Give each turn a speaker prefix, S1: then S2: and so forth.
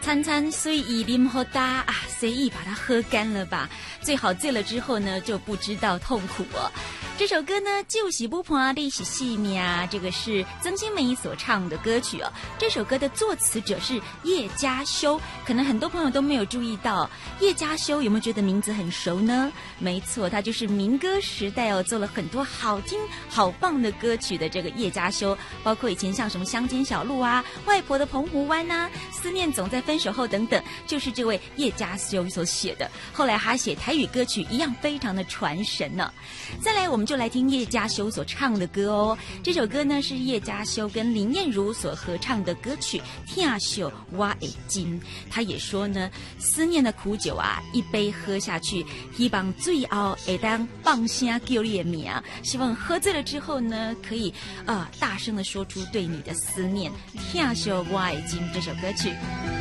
S1: 餐餐虽已啉好大啊，随意把它喝干了吧。最好醉了之后呢，就不知道痛苦哦。这首歌呢，就是不怕你是细命啊，这个是曾心梅所唱的歌曲哦。这首歌的作词者是叶嘉修，可能很多朋友都没有注意到，叶嘉修有没有觉得名字很熟呢？没错，他就是民歌时代哦，做了很多好听好棒的歌曲的这个叶嘉修，包括以前像什么乡间小路啊、外婆的澎湖湾啊、思念总在分手后等等，就是这位叶嘉修所写的。后来他写台语歌曲一样非常的传神呢。再来我们就来听叶嘉修所唱的歌哦。这首歌呢是叶嘉修跟林燕如所合唱的歌曲《听惜我的情》。他也说呢，思念的苦酒啊，一杯喝下去，希望最后会当放声叫你的名，希望喝醉了之后呢，可以大声的说出对你的思念。《听惜我的情》这首歌曲。